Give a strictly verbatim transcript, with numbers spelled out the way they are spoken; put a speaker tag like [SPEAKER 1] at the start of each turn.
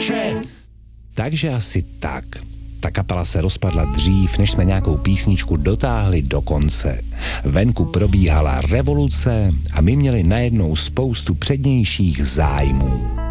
[SPEAKER 1] Takže asi tak. Ta kapela se rozpadla dřív, než jsme nějakou písničku dotáhli do konce. Venku probíhala revoluce a my měli najednou spoustu přednějších zájmů.